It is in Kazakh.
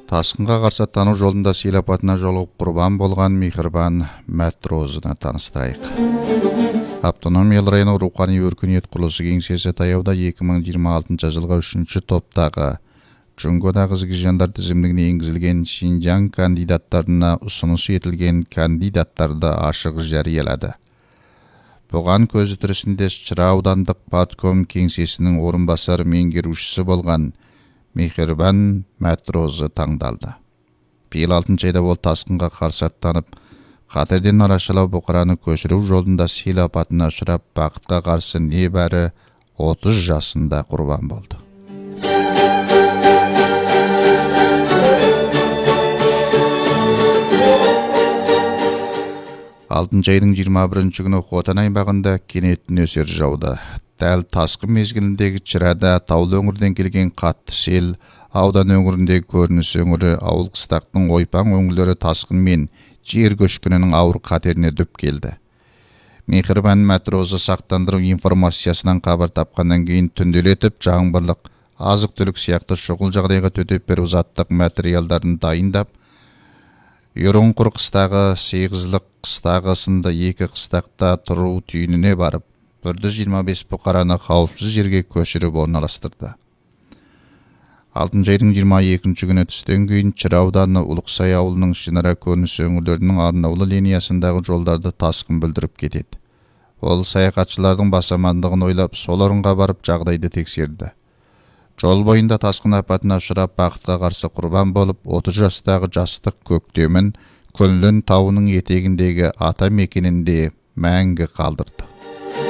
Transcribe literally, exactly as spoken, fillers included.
Тасқынға қарсы аттану жолында сел апатына жолығып құрбан болған Мехрибан Матрозыны таныстырайық. Автономиялы районы рухани өркениет құрылысы кеңсесі таяуда екі мың жиырма алтыншы жылғы үшінші топтағы Джунгодағы жандар тізіміне енгізілген Шинжаң кандидаттарына ұсыныс етілген кандидаттарды ашық жариялады. Бұған көзі тірісінде Шыра аудандық Партком кеңсесінің орынбасар меңгерушісі болған Мехрибан Матрозы таңдалды. Биыл алтыншы айда ол тасқынға қарсы аттанып, қатерден арашалау бұқараны көшіру жолында сел апатына ұшырап, бақытқа қарсы небәрі отыз жасында құрбан болды. алтыншы айдың жиырма бірінші күні Хотан аймағында кенет нөсер жауды. Дәл тасқын мезгіліндегі Чырада таулы өңірден келген қатты сел, аудан өңіріндегі көрініс өңірі, ауыл қыстақтың ойпаң өңірлері тасқын мен жер көшкінінің ауыр қатеріне дүп келді. Мехрибан Матрозы сақтандыру информациясынан хабар тапқаннан кейін түнделетіп жаңбырлық, азық-түлік сияқты шұғыл жағдайға төтеп беру заттық материалдарын дайындап, Юрунқұр қыстағы, Сейғызлық қыстағы сынды екі қыстақта тұру түйініне барып, бір жүз жиырма бес бұқараны қауіпсіз жерге көшіріп орналастырды. алтыншы айдың жиырма екінші күні түстен кейін Чыра ауданы Ұлықсай ауылының Шынара көрініс өңірлерінің арнаулы линиясындағы жолдарды тасқын бүлдіріп кетеді. Ол саяхатшылардың бас амандығын ойлап, сол орынға барып жағдайды тексерді. Жол бойында тасқын апатына ұшырап, бақытқа қарсы құрбан болып, отыз жастағы жастық көктемін Күнлін тауының етегіндегі ата мекенінде мәңгі қалдырды.